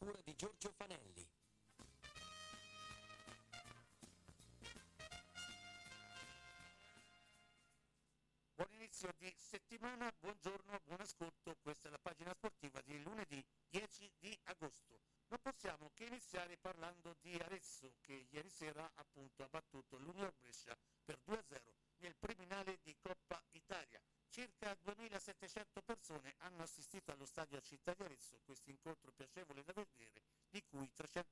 cura di Giorgio Fanelli. Buon inizio di settimana, buongiorno, buon ascolto, questa è la pagina sportiva di lunedì 10 di agosto. Non possiamo che iniziare parlando di Arezzo che ieri sera appunto ha battuto l'Union Brescia per 2-0 nel preliminare di Coppa Italia. Circa 2700 persone hanno assistito allo stadio Città di Arezzo, questo incontro piacevole da vedere, di cui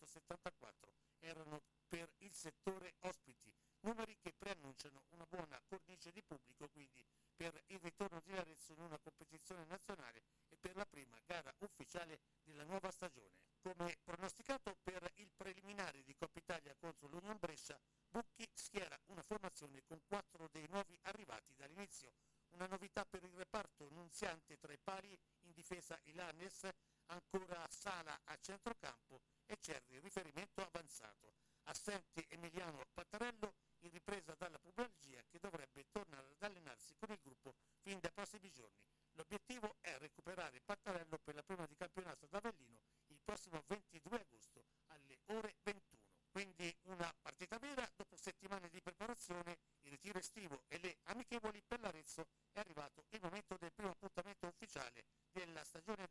374 erano per il settore ospiti, numeri che preannunciano una buona cornice di pubblico quindi per il ritorno di Arezzo in una competizione nazionale e per la prima gara ufficiale della nuova stagione. Come pronosticato per il preliminare di Coppa Italia contro l'Union Brescia, Bucchi schiera una formazione con 4 dei nuovi arrivati dall'inizio. Una novità per il reparto Nunziante tra i pali, in difesa Ilanes, ancora Sala a centrocampo e Cerri riferimento avanzato. Assente Emiliano Pattarello in ripresa dalla pubalgia che dovrebbe tornare ad allenarsi con il gruppo fin dai prossimi giorni. L'obiettivo è recuperare Pattarello per la prima di campionato ad Avellino il prossimo 22 agosto alle ore 21. Quindi una partita vera dopo settimane di preparazione, il ritiro estivo e le amichevoli per l'Arezzo è arrivato il momento del primo appuntamento ufficiale della stagione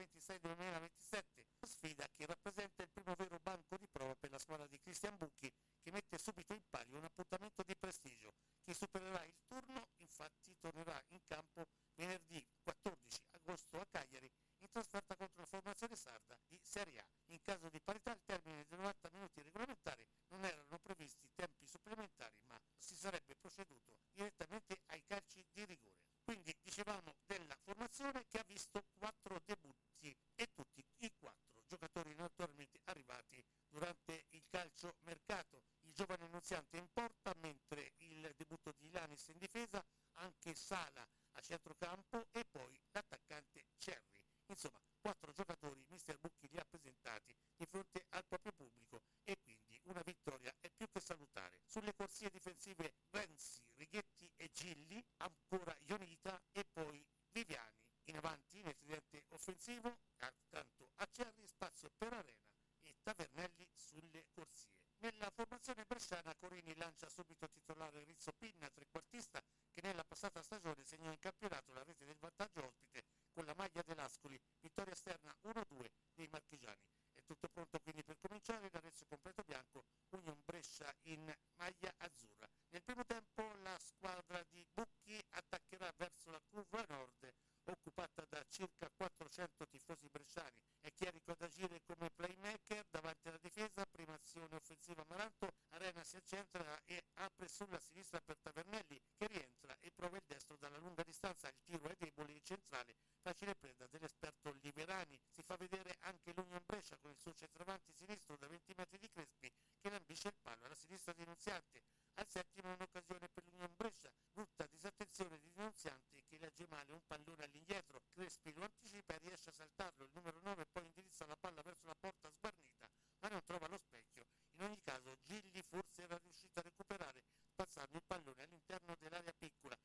2026-2027, sfida che rappresenta il primo vero banco di prova per la squadra di Cristian Bucchi che mette subito in palio un appuntamento di prestigio. Chi supererà il turno infatti tornerà in campo venerdì 14 agosto a Cagliari in trasferta contro la formazione sarda di Serie A. In caso di parità al termine dei 90 minuti regolamentari non erano previsti tempi supplementari ma si sarebbe proceduto direttamente ai calci di rigore. Quindi dicevamo della formazione che ha visto 4 debutti e tutti i 4 giocatori naturalmente arrivati durante il calcio mercato. Il giovane Nunziante in porta, mentre il debutto di Ilanis in difesa, anche Sala a centrocampo e poi l'attaccante Cerri. Insomma, 4 giocatori mister Bucchi li ha presentati di fronte al proprio pubblico e quindi una vittoria è più che salutare. Sulle corsie difensive Renzi, Righetti e Gilli, ancora Ionita e poi Viviani. In avanti nel tridente offensivo, accanto a Cerri, spazio per Arena e Tavernelli sulle corsie. Nella formazione bresciana Corini lancia subito titolare Rizzo Pinna, trequartista, che nella passata stagione segnò in campionato la rete del vantaggio ospite con la maglia dell'Ascoli, vittoria esterna 1-2 dei marchigiani. È tutto pronto quindi per cominciare, l'Arezzo completo bianco, Union Brescia in maglia azzurra. Nel primo tempo la squadra di Bucchi attaccherà verso la curva nord, occupata da circa 400 tifosi bresciani. È chiarico ad agire come playmaker davanti alla difesa, prima azione offensiva Maranto, Arena si accentra e apre sulla sinistra per Tavernelli che rientra e prova il destro dalla lunga distanza, il tiro è debole in centrale, facile preda dell'esperto Liverani. Si fa vedere anche l'Union Brescia con il suo centravanti sinistro da 20 metri di Crespi che lambisce il palo alla sinistra di Nunziante. Al settimo un'occasione per l'Union Brescia, brutta disattenzione di Nunziante che legge male un pallone all'indietro, Crespi lo anticipa e riesce a saltarlo, il numero 9 poi indirizza la palla verso la porta sguarnita ma non trova lo specchio. In ogni caso Gilli forse era riuscito a recuperare passando il pallone all'interno dell'area piccola.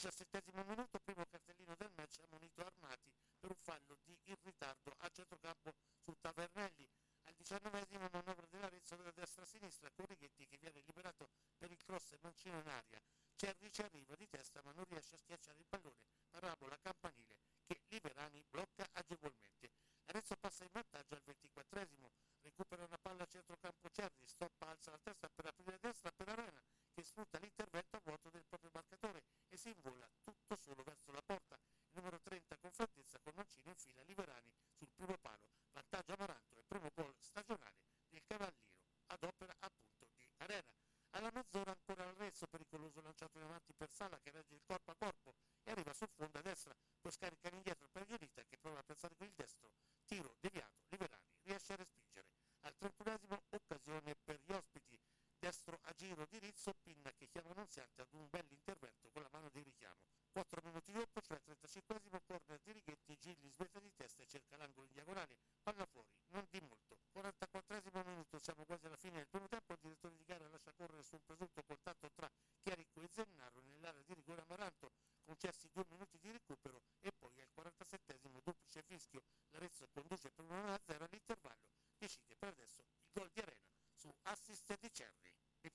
17° minuto, primo cartellino del match ammonito Armati per un fallo di in ritardo a centrocampo su Tavernelli. Al 19° manovra dell'Arezzo da destra a sinistra con Righetti che viene liberato per il cross mancino in aria. Cerri ci arriva di testa ma non riesce a schiacciare il pallone, parabola campanile che Liverani blocca agevolmente. Arezzo passa in vantaggio al 24°, recupera una palla a centrocampo Cerri, stoppa, alza la testa per aprire a destra per Arena che sfrutta l'intervento a vuoto del proprio marcatore e si invola tutto solo verso la porta. Il numero 30 con freddezza con mancino infila Liverani sul primo palo, vantaggio Amaranto e primo gol stagionale del Cavallino ad opera appunto di Arena. Alla mezz'ora ancora Arezzo, pericoloso lanciato in avanti per Sala che regge il corpo a corpo e arriva sul fondo a destra, poi scarica indietro per Ionita che prova a piazzare con il destro, tiro deviato, Liverani riesce a respingere. Al 31° occasione per gli ospiti, destro a giro di Rizzo, Pinna che chiama Nunziante ad un bell'intervento con la mano di richiamo. 4 minuti dopo, cioè al 35°, corner di Righetti, Gilli svetta di testa e cerca l'angolo in diagonale, palla fuori, non di molto. 44° minuto, siamo quasi alla fine del primo tempo, il direttore di gara lascia correre su un presunto contatto tra Chiarico e Zennaro nell'area di rigore Amaranto, concessi 2 minuti di recupero e poi al 47° duplice fischio, l'Arezzo conduce per 1-0 all'intervallo.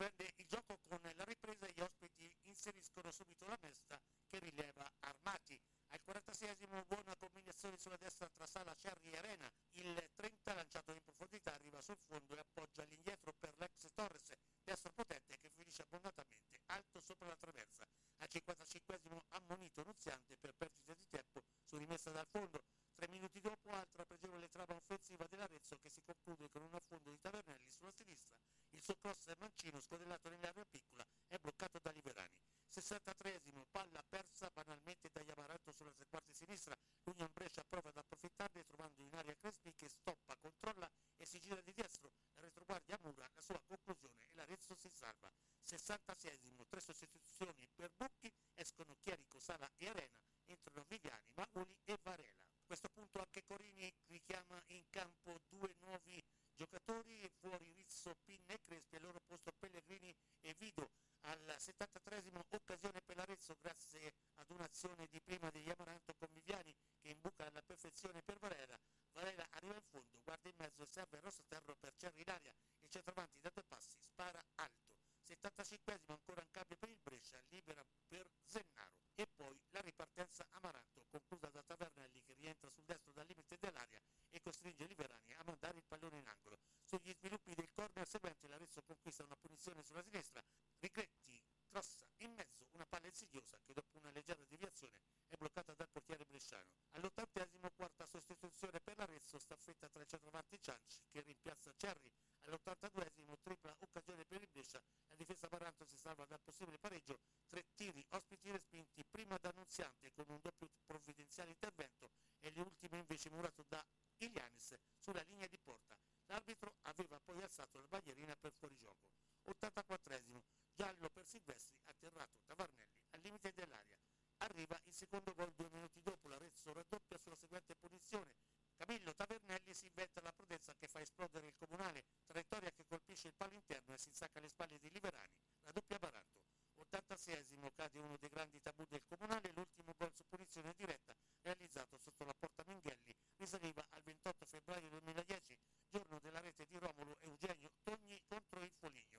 riprende il gioco con la ripresa, gli ospiti inseriscono subito la Mesta che rileva Armati. Al 46esimo buona combinazione sulla destra tra Sala, Cerri e Arena. Il 30 lanciato in profondità arriva sul fondo e appoggia all'indietro per l'ex Torres, destro potente che finisce abbondantemente alto sopra la traversa. Al 55esimo ammonito Nuziante per perdita di tempo su rimessa dal fondo. 3 minuti dopo altra pregevole trama offensiva dell'Arezzo che si conclude con un affondo di Tavernelli sulla sinistra. Il suo cross mancino scodellato nell'area piccola è bloccato da Liverani. 63esimo, palla persa banalmente da Yamaranto sulla trequarti sinistra. L'Union Brescia prova ad approfittarne trovando in aria Crespi che stoppa, controlla e si gira di destro. La retroguardia Mura, la sua conclusione e l'Arezzo si salva. 66esimo, 3 sostituzioni per Bucchi, escono Chierico, Sala e Arena, entrano Viviani, Maguli e Varela. A questo punto anche Corini richiama in campo 2 nuovi giocatori, fuori Rizzo, Pinne e Crespi, al loro posto Pellegrini e Vido. Al 73esimo occasione per l'Arezzo grazie ad un'azione di prima di Yamaranto con Viviani che imbuca alla perfezione per Varela. Varela arriva in fondo, guarda in mezzo e serve Rossaterro per Cerri in aria, il centravanti da 2 passi spara alto. 75esimo ancora un cambio per il Brescia, libera per Zennaro e poi la ripartenza Amaranto conclusa da Tavernelli che rientra sul destro dal limite dell'area e costringe Liverani a mandare il pallone in angolo. Sugli sviluppi del corner seguente l'Arezzo conquista una punizione sulla sinistra, Righetti crossa in mezzo una palla insidiosa che dopo una leggera deviazione è bloccata dal portiere bresciano. All'80esimo quarta sostituzione per l'Arezzo, staffetta tra i centravanti Cianci che rimpiazza Cerri. All'82esimo tripla occasione per il Brescia, la difesa Maranto si salva dal possibile pareggio, 3 tiri ospiti respinti prima da Nunziante con un doppio provvidenziale intervento e le ultime invece murato da Ilianis sulla linea di porta. L'arbitro aveva poi alzato la bandierina per fuorigioco. 84esimo, giallo per Silvestri, atterrato Tavernelli al limite dell'area. Arriva il secondo gol 2 minuti dopo, l'Arezzo raddoppia sulla seguente punizione. Camillo Tavernelli si inventa la prudenza che fa esplodere il comunale, traiettoria che colpisce il palo interno e si insacca alle spalle di Liverani, raddoppia Baranto. 86esimo cade uno dei grandi tabù del comunale, l'ultimo gol su punizione diretta realizzato sotto la porta Menghelli risaliva al 28 febbraio 2010, giorno della rete di Romolo Eugenio Togni contro il Foligno.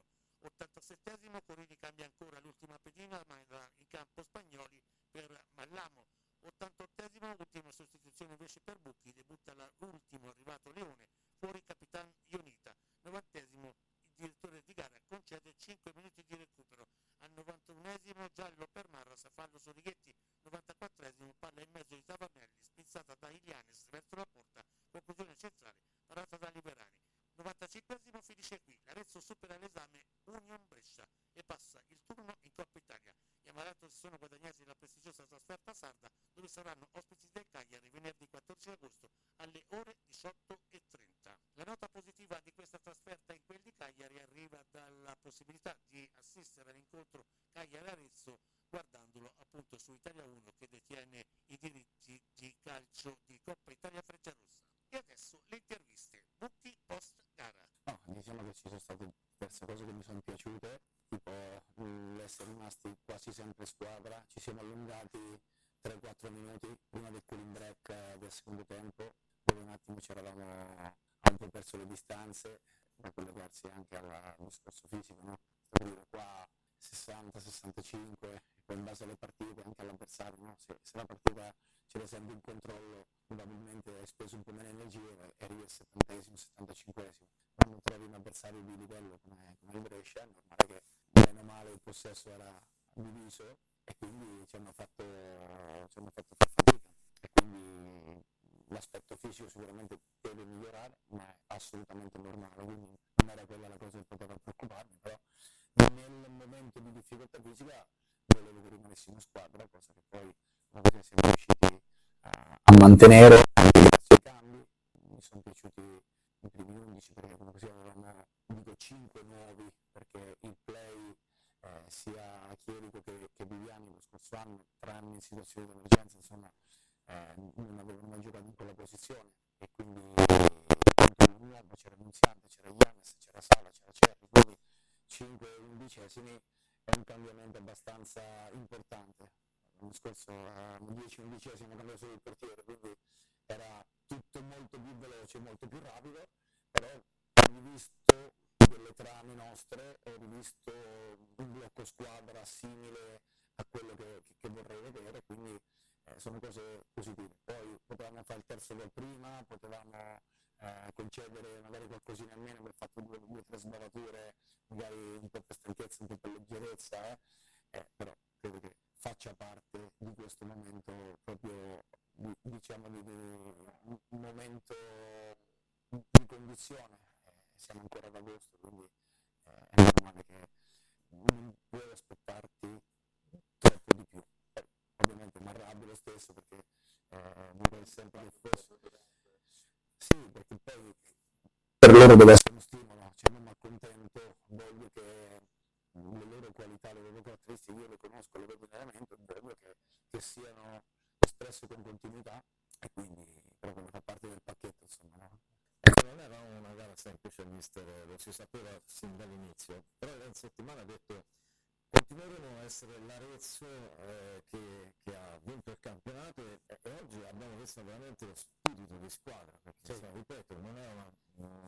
87esimo Corini cambia ancora l'ultima pedina, ma in campo Spagnoli per Mallamo. 88esimo, ultima sostituzione invece per Bucchi, debutta l'ultimo arrivato Leone, fuori Capitan Ionita. 90esimo, il direttore di gara concede 5 minuti di recupero. Al 91esimo, giallo per Marras, fallo su Righetti. 94esimo, palla in mezzo di Tavernelli, spizzata da Ilianis verso la porta, conclusione centrale, parata da Liverani. 95esimo finisce qui, l'Arezzo supera l'esame Union Brescia e passa il turno in Coppa Italia. Gli Amaranto si sono guadagnati la prestigiosa trasferta sarda, dove saranno ospiti del Cagliari venerdì 14 agosto alle ore 18:30. La nota positiva di questa trasferta in quel di Cagliari arriva dalla possibilità di assistere all'incontro Cagliari-Arezzo guardandolo appunto su Italia 1 che detiene i diritti di calcio di Coppa Italia Frecciarossa. E adesso le interviste. Bucchi post gara. No, diciamo che ci sono state diverse cose che mi sono piaciute, tipo l'essere rimasti quasi sempre squadra, ci siamo allungati 3-4 minuti prima del cooling break del secondo tempo, dove un attimo ci eravamo a un po' perso le distanze, da collegarsi anche al discorso fisico, no? Stabilire qua 60-65, poi in base alle partite, anche all'avversario, no? Se la partita ce l'hai sempre in controllo, probabilmente hai speso un po' meno energie e arrivi al 70esimo, 75esimo. Quando trovi un avversario di livello come il Brescia, è normale che bene o male il possesso era diviso e quindi ci hanno fatto far fatica. E quindi l'aspetto fisico sicuramente deve migliorare, ma è assolutamente normale, quindi non era quella la cosa che poteva preoccuparmi, però nel momento di difficoltà fisica volevo che rimanessimo in squadra, cosa che poi una cosa che siamo riusciti a mantenere anche grazie ai cambi. Mi sono piaciuti i primi 11 perché come così avevamo, dico 5 nuovi, perché il play sia Chierico che Viviani lo scorso anno, 3 anni in situazione di emergenza, insomma non avevano mai giocato in quella posizione e quindi contro il nuovo c'era Nunziante, c'era Giannis, c'era Sala, c'era Cerri, quindi 5 undicesimi è un cambiamento abbastanza importante. L'anno scorso 10 undicesimi hanno cambiato solo il portiere, quindi era tutto molto più veloce, molto più rapido, però hai visto delle trame nostre, ho rivisto un blocco squadra simile a quello che vorrei vedere, quindi sono cose positive. Poi potevamo fare il terzo gol prima, potevamo concedere magari qualcosina in meno, aver fatto due o tre sbavature, magari un po' per stanchezza, un po' per leggerezza, però credo che faccia parte di questo momento proprio, diciamo, di un momento di condizione. Siamo ancora ad agosto, quindi è normale che non puoi aspettarti troppo di più. Ovviamente mi arrabbio lo stesso perché vorrei sempre che fosse. Sì, perché poi per loro deve essere uno stimolo, cioè non mi accontento, voglio che le loro qualità, le loro caratteristiche io le conosco, le vedo in allenamento, voglio che siano espresse con continuità e quindi però quello fa parte del pacchetto, insomma, no? Ecco, non era una gara semplice, mister, lo si sapeva sin dall'inizio, però in settimana ha detto continueremo a essere l'Arezzo che ha vinto il campionato e oggi abbiamo visto veramente lo spirito di squadra, perché ripeto, non è una